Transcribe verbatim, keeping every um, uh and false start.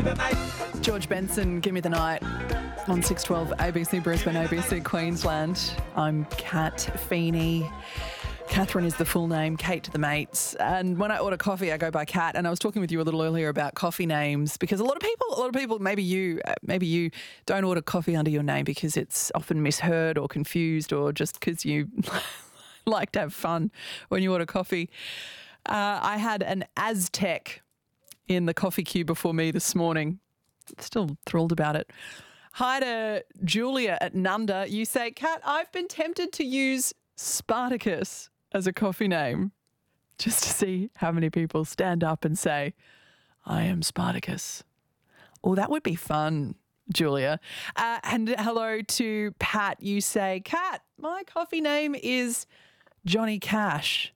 George Benson, Give Me the Night on six twelve A B C Brisbane, A B C Queensland. I'm Kat Feeney. Catherine is the full name, Kate to the mates. And when I order coffee, I go by Kat. And I was talking with you a little earlier about coffee names because a lot of people, a lot of people, maybe you, maybe you don't order coffee under your name because it's often misheard or confused or just because you like to have fun when you order coffee. Uh, I had an Aztec in the coffee queue before me this morning. Still thrilled about it. Hi to Julia at Nunda. You say, Kat, I've been tempted to use Spartacus as a coffee name just to see how many people stand up and say, I am Spartacus. Oh, that would be fun, Julia. Uh, and hello to Pat. You say, Kat, my coffee name is Johnny Cash.